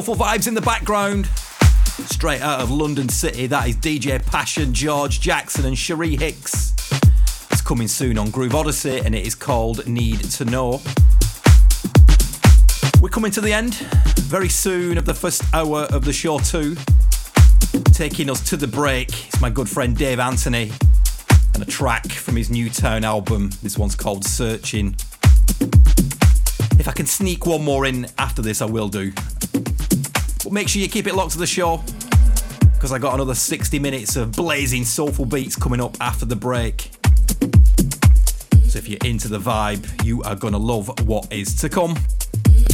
Full vibes in the background. Straight out of London City, that is DJ Passion, George Jackson and Cherie Hicks. It's coming soon on Groove Odyssey and it is called Need to Know. We're coming to the end very soon of the first hour of the show too. Taking us to the break, it's my good friend Dave Anthony and a track from his Newtown album. This one's called Searching. If I can sneak one more in after this, I will do. But make sure you keep it locked to the show, because I got another 60 minutes of blazing soulful beats coming up after the break. So if you're into the vibe, you are going to love what is to come.